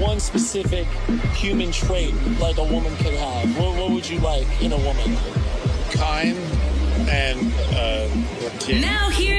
one specific human trait like a woman could have, what would you like in a woman? Kind and Now here